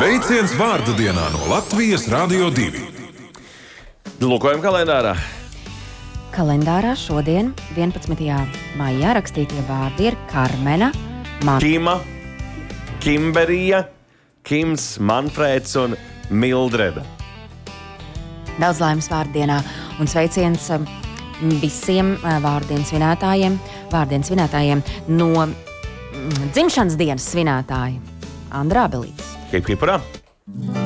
Sveiciens vārda dienā no Latvijas Radio 2. Lūkojam kalendārā. Kalendārā šodien, 11. maijā, rakstītie vārdi ir Karmena, Kima, Kimberija, Kims, Manfrēds un Mildreda. Daudz laimes vārdienā un sveiciens visiem vārdienas svinētājiem no dzimšanas dienas svinētāja Andrā Belīs. Kipurā.